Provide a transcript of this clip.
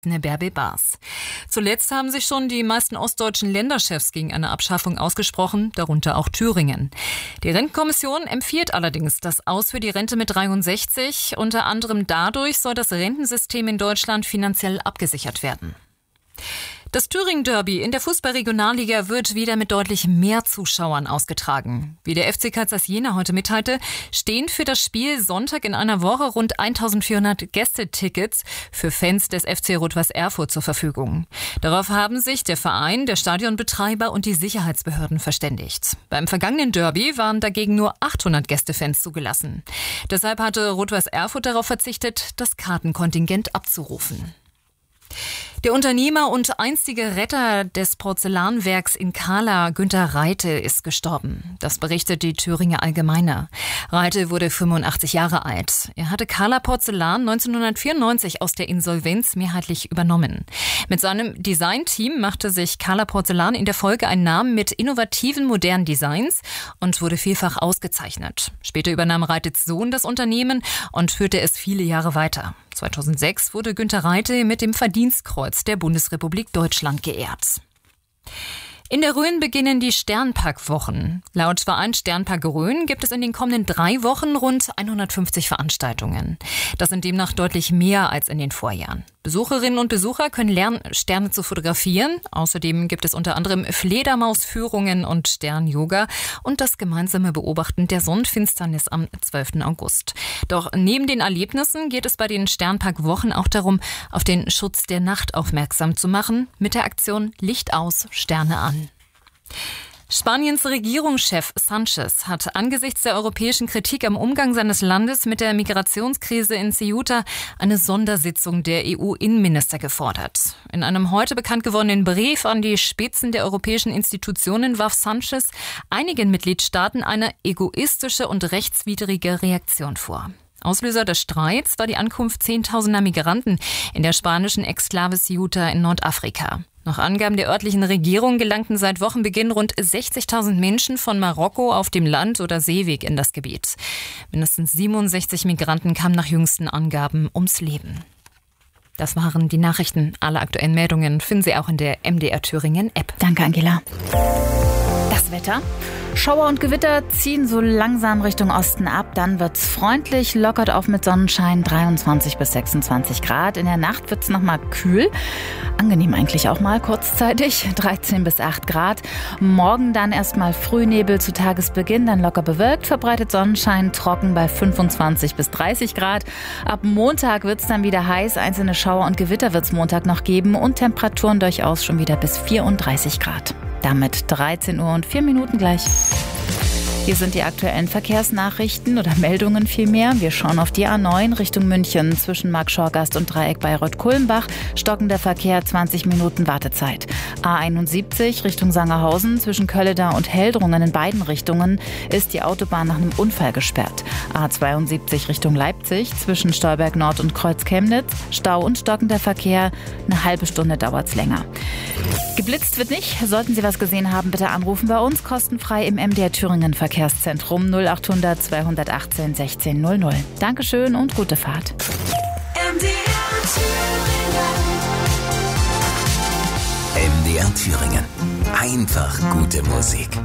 Bärbel Baas. Zuletzt haben sich schon die meisten ostdeutschen Länderchefs gegen eine Abschaffung ausgesprochen, darunter auch Thüringen. Die Rentenkommission empfiehlt allerdings das Aus für die Rente mit 63. Unter anderem dadurch soll das Rentensystem in Deutschland finanziell abgesichert werden. Das Thüringen-Derby in der Fußball-Regionalliga wird wieder mit deutlich mehr Zuschauern ausgetragen. Wie der FC Kaisers Jena heute mitteilte, stehen für das Spiel Sonntag in einer Woche rund 1400 Gästetickets für Fans des FC Rot-Weiß Erfurt zur Verfügung. Darauf haben sich der Verein, der Stadionbetreiber und die Sicherheitsbehörden verständigt. Beim vergangenen Derby waren dagegen nur 800 Gästefans zugelassen. Deshalb hatte Rot-Weiß Erfurt darauf verzichtet, das Kartenkontingent abzurufen. Der Unternehmer und einstige Retter des Porzellanwerks in Kahla, Günter Reite, ist gestorben. Das berichtet die Thüringer Allgemeine. Reite wurde 85 Jahre alt. Er hatte Kahla Porzellan 1994 aus der Insolvenz mehrheitlich übernommen. Mit seinem Designteam machte sich Kahla Porzellan in der Folge einen Namen mit innovativen, modernen Designs und wurde vielfach ausgezeichnet. Später übernahm Reites Sohn das Unternehmen und führte es viele Jahre weiter. 2006 wurde Günter Reite mit dem Verdienstkreuz der Bundesrepublik Deutschland geehrt. In der Rhön beginnen die Sternpark-Wochen. Laut Verein Sternpark Rhön gibt es in den kommenden 3 Wochen rund 150 Veranstaltungen. Das sind demnach deutlich mehr als in den Vorjahren. Besucherinnen und Besucher können lernen, Sterne zu fotografieren. Außerdem gibt es unter anderem Fledermausführungen und Stern-Yoga und das gemeinsame Beobachten der Sonnenfinsternis am 12. August. Doch neben den Erlebnissen geht es bei den Sternpark-Wochen auch darum, auf den Schutz der Nacht aufmerksam zu machen, mit der Aktion Licht aus, Sterne an. Spaniens Regierungschef Sánchez hat angesichts der europäischen Kritik am Umgang seines Landes mit der Migrationskrise in Ceuta eine Sondersitzung der EU-Innenminister gefordert. In einem heute bekannt gewordenen Brief an die Spitzen der europäischen Institutionen warf Sánchez einigen Mitgliedstaaten eine egoistische und rechtswidrige Reaktion vor. Auslöser des Streits war die Ankunft Zehntausender Migranten in der spanischen Exklave Ceuta in Nordafrika. Nach Angaben der örtlichen Regierung gelangten seit Wochenbeginn rund 60.000 Menschen von Marokko auf dem Land- oder Seeweg in das Gebiet. Mindestens 67 Migranten kamen nach jüngsten Angaben ums Leben. Das waren die Nachrichten. Alle aktuellen Meldungen finden Sie auch in der MDR Thüringen App. Danke, Angela. Das Wetter. Schauer und Gewitter ziehen so langsam Richtung Osten ab. Dann wird's freundlich, lockert auf mit Sonnenschein, 23 bis 26 Grad. In der Nacht wird's nochmal kühl. Angenehm eigentlich auch mal kurzzeitig, 13 bis 8 Grad. Morgen dann erstmal Frühnebel zu Tagesbeginn, dann locker bewölkt, verbreitet Sonnenschein, trocken bei 25 bis 30 Grad. Ab Montag wird's dann wieder heiß. Einzelne Schauer und Gewitter wird's Montag noch geben und Temperaturen durchaus schon wieder bis 34 Grad. Damit 13 Uhr und 4 Minuten gleich. Hier sind die aktuellen Verkehrsnachrichten oder Meldungen vielmehr. Wir schauen auf die A9 Richtung München zwischen Marktschorgast und Dreieck Bayreuth-Kulmbach. Stockender Verkehr, 20 Minuten Wartezeit. A71 Richtung Sangerhausen zwischen Kölleda und Heldrungen in beiden Richtungen ist die Autobahn nach einem Unfall gesperrt. A72 Richtung Leipzig zwischen Stolberg Nord und Kreuz Chemnitz. Stau und stockender Verkehr, eine halbe Stunde dauert's länger. Geblitzt wird nicht. Sollten Sie was gesehen haben, bitte anrufen bei uns. Kostenfrei im MDR Thüringen Verkehrszentrum 0800 218 1600. Dankeschön und gute Fahrt. MDR Thüringen. Einfach gute Musik.